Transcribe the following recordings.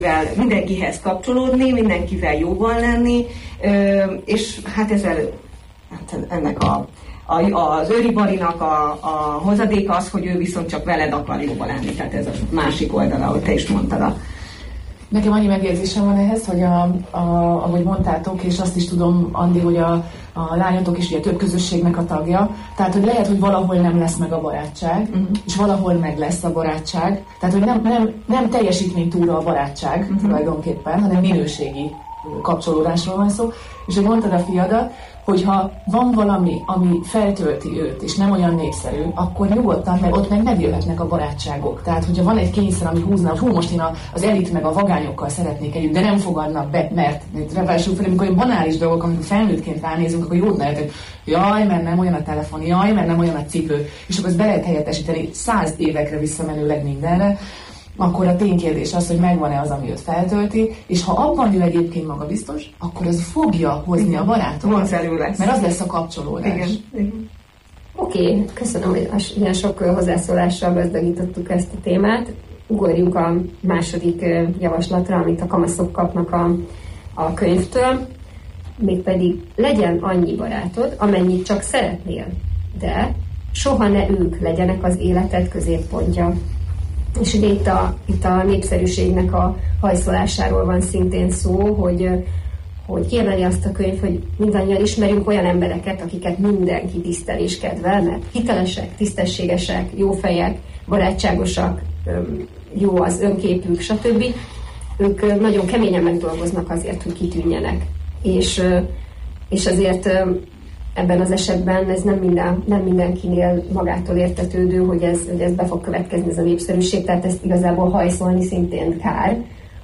mindenkihez kapcsolódni, mindenkivel jóban lenni, és hát ennek az Őri Barinak a hozadéka az, hogy ő viszont csak veled akar jóban lenni, tehát ez a másik oldala, ahogy te is mondtad. Nekem annyi megjegyzésem van ehhez, hogy ahogy mondtátok, és azt is tudom, Andi, hogy a lányotok is ugye több közösségnek a tagja, tehát hogy lehet, hogy valahol nem lesz meg a barátság, és valahol meg lesz a barátság, tehát hogy nem teljesítménytúra a barátság tulajdonképpen, hanem minőségi kapcsolódásról van szó, és hogy mondtad a fiadat, hogyha van valami, ami feltölti őt, és nem olyan népszerű, akkor nyugodtan, mert ott meg megjöhetnek a barátságok. Tehát, hogyha van egy kényszer, ami húzna, hogy most én az elit meg a vagányokkal szeretnék együtt, de nem fogadnak be, mert ráadásul fel, amikor olyan banális dolgok, amikor felnőttként ránézünk, akkor jót lehet, hogy jaj, mert nem olyan a telefon, jaj, mert nem olyan a cipő, és akkor ezt be lehet helyettesíteni 100 évekre visszamenőleg mindenre, akkor a ténykérdés az, hogy megvan-e az, ami őt feltölti, és ha abban ő egyébként magabiztos, akkor az fogja hozni a barátokat, mert az lesz a kapcsolódás. Igen. Oké, köszönöm, hogy ilyen sok hozzászólással gazdagítottuk ezt a témát. Ugorjunk a második javaslatra, amit a kamaszok kapnak a könyvtől, mégpedig legyen annyi barátod, amennyit csak szeretnél, de soha ne ők legyenek az életed középpontja. És ugye itt a népszerűségnek a hajszolásáról van szintén szó, hogy kiemeli azt a könyv, hogy mindannyian ismerünk olyan embereket, akiket mindenki tisztel és kedvel, mert hitelesek, tisztességesek, jófejek, barátságosak, jó az önképük, stb. Ők nagyon keményen megdolgoznak azért, hogy kitűnjenek. És azért ebben az esetben ez nem mindenkinél magától értetődő, hogy ez be fog következni, ez a népszerűség, tehát ezt igazából hajszolni szintén kár,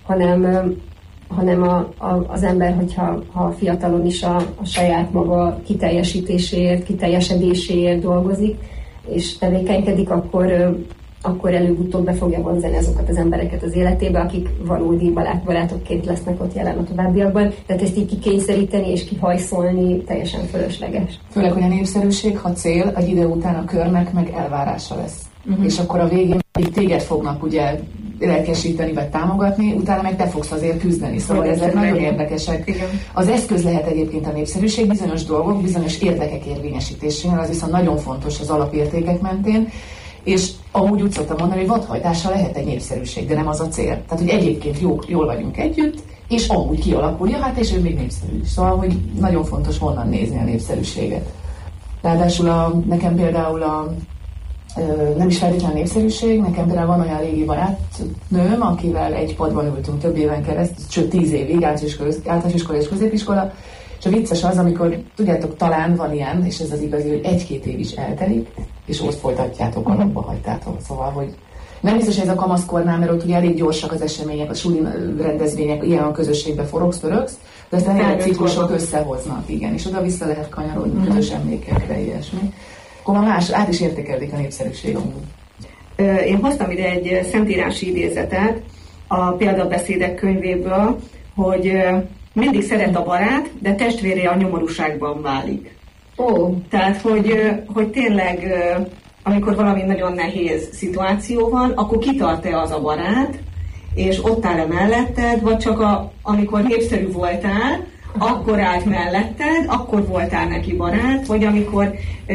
hanem az ember, hogyha fiatalon is a saját maga kiteljesítéséért, kiteljesedéséért dolgozik, és tevékenykedik, akkor előbb-utóbb be fogja vonzani azokat az embereket az életébe, akik valódi barátokként lesznek ott jelen a továbbiakban. Tehát ezt így kikényszeríteni és kihajszolni teljesen fölösleges. Főleg, hogy a népszerűség, ha cél, egy idő után a körnek meg elvárása lesz. És akkor a végén téged fognak ugye lelkesíteni vagy támogatni, utána meg te fogsz azért küzdeni. Szóval ezek nagyon érdekesek. Igen. Az eszköz lehet egyébként a népszerűség bizonyos dolgok, bizonyos érdekek érvényesítésénél, az viszont nagyon fontos az alapértékek mentén. És amúgy úgy szoktam mondani, hogy vadhajtással lehet egy népszerűség, de nem az a cél. Tehát, hogy egyébként jól vagyunk együtt, és amúgy kialakulja, hát és ő még népszerű. Szóval, hogy nagyon fontos honnan nézni a népszerűséget. Ráadásul nekem például nem is feltétlenül népszerűség, nekem például van olyan régi barátnőm, akivel egy padban ültünk több éven keresztül, sőt 10 évig, általános iskola és középiskola, és a vicces az, amikor, tudjátok, talán van ilyen, és ez az igazi, hogy 1-2 év is eltelik, és ott folytatjátok, alapba hagytátok. Szóval, hogy nem biztos, hogy ez a kamaszkornál, mert ott ugye elég gyorsak az események, a suli rendezvények, ilyen a közösségbe forogsz-pörögsz, de aztán ilyen ciklusok összehoznak, igen, és oda vissza lehet kanyarodni közös emlékekre, ilyesmi. Akkor már át is értékelik a népszerűség amúgy. Én hoztam ide egy szentírási idézetet a példabeszédek könyvéből, hogy mindig szeret a barát, de testvére a nyomorúságban válik. Tehát, hogy tényleg, amikor valami nagyon nehéz szituáció van, akkor kitart-e az a barát, és ott áll-e melletted, vagy csak amikor népszerű voltál, akkor állt melletted, akkor voltál neki barát, vagy amikor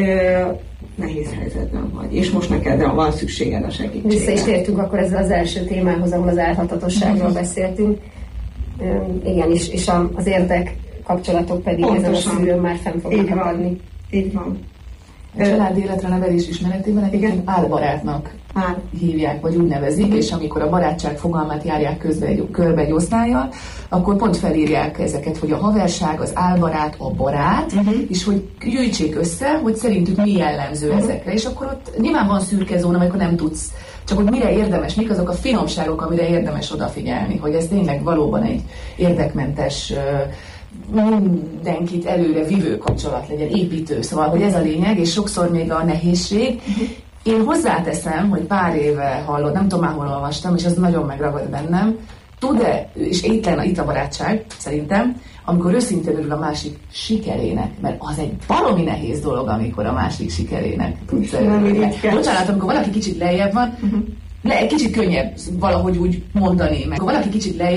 nehéz helyzetben vagy, és most neked van szükséged a segítségre. Vissza is tértünk akkor ezzel az első témához, ahol az álhatatosságról beszéltünk. Igen, és az érdek kapcsolatok pedig ezen a szűrőn már fenn fognak akadni. Így van. A család életre nevelés ismeretében egyébként álbarátnak hívják, vagy úgy nevezik, és amikor a barátság fogalmát járják körbe egy osztállyal, akkor pont felírják ezeket, hogy a haverság, az álbarát, a barát, és hogy gyűjtsék össze, hogy szerintük mi jellemző ezekre. És akkor ott nyilván van szürke zóna, amikor nem tudsz, csak hogy mire érdemes, mik azok a finomságok, amire érdemes odafigyelni, hogy ez tényleg valóban egy érdekmentes, mindenkit előre vívő kapcsolat legyen, építő. Szóval, hogy ez a lényeg, és sokszor még a nehézség. Én hozzáteszem, hogy pár éve hallott, nem tudom már hol olvastam, és ez nagyon megragad bennem, tud-e, és itt a barátság, szerintem, amikor őszintén örül a másik sikerének, mert az egy baromi nehéz dolog, amikor a másik sikerének tudsz örülni. Bocsánat, amikor valaki kicsit lejjebb van, egy kicsit könnyebb valahogy úgy mondani, meg. Akkor valaki kicsit lejjebb